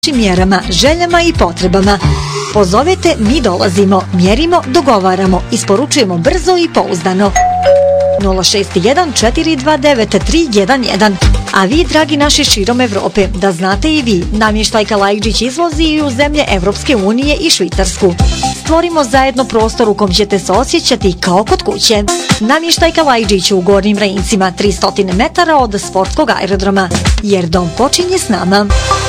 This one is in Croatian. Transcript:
mjerama, željama i potrebama. Pozovete, mi dolazimo, mjerimo, dogovaramo, isporučujemo brzo i pouzdano. 061 429 311. A vi, dragi naši širom Evrope, da znate i vi, namještaj Kalajdžić izvozi i u zemlje Evropske unije i Švicarsku. Stvorimo zajedno prostor u kom ćete se osjećati kao kod kuće. Namještaj Kalajdžić u Gornjim Rajincima, 300 metara od sportskog aerodroma, jer dom počinje s nama.